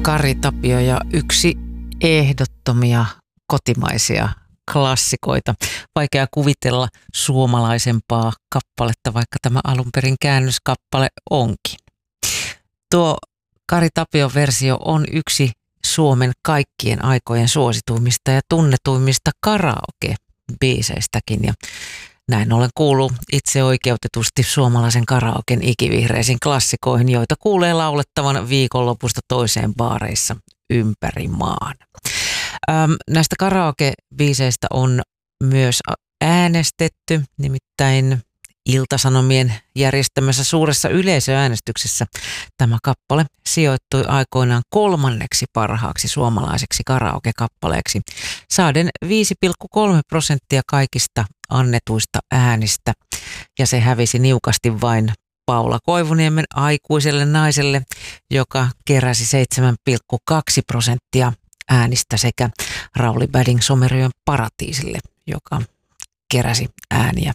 Kari Tapio ja yksi ehdottomia kotimaisia klassikoita. Vaikea kuvitella suomalaisempaa kappaletta, vaikka tämä alun perin käännöskappale onkin. Tuo Kari Tapion versio on yksi Suomen kaikkien aikojen suosituimmista ja tunnetuimmista karaoke-biiseistäkin. Ja näin ollen kuuluu itse oikeutetusti suomalaisen karaoken ikivihreisiin klassikoihin, joita kuulee laulettavan viikonlopusta toiseen baareissa ympäri maan. Näistä karaoke-biiseistä on myös äänestetty, nimittäin Ilta-Sanomien järjestämässä suuressa yleisöäänestyksessä tämä kappale sijoittui aikoinaan 3. parhaaksi suomalaiseksi karaoke-kappaleeksi, saaden 5,3% kaikista annetuista äänistä, ja se hävisi niukasti vain Paula Koivuniemen Aikuiselle naiselle, joka keräsi 7,2% äänistä, sekä Rauli Bading Someryön Paratiisille, joka keräsi ääniä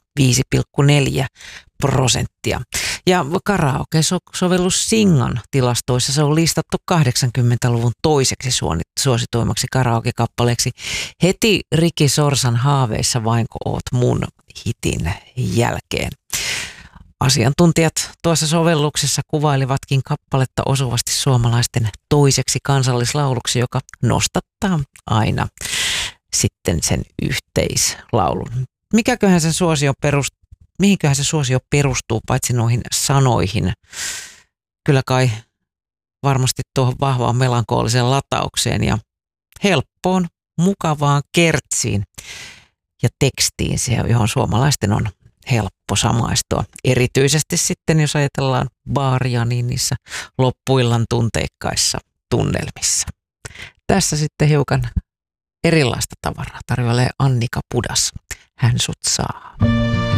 5,4%. Ja karaoke-sovellus Singan tilastoissa se on listattu 80-luvun toiseksi suosituimmaksi karaoke-kappaleeksi heti Riki Sorsan Haaveissa vainko oot mun hitin jälkeen. Asiantuntijat tuossa sovelluksessa kuvailivatkin kappaletta osuvasti suomalaisten toiseksi kansallislauluksi, joka nostattaa aina sitten sen yhteislaulun. Mihinköhän se suosio perustuu paitsi noihin sanoihin? Kyllä kai varmasti tuohon vahvaan melankooliseen lataukseen ja helppoon, mukavaan kertsiin ja tekstiin, johon suomalaisten on helppo samaistua. Erityisesti sitten, jos ajatellaan baaria, niin niissä loppuillan tunteikkaissa tunnelmissa. Tässä sitten hiukan erilaista tavaraa tarjoilee Annika Pudas. Hän sut saa.